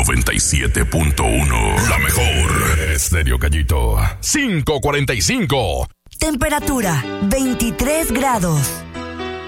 97.1. La mejor. Estéreo Gallito. 545. Temperatura 23 grados.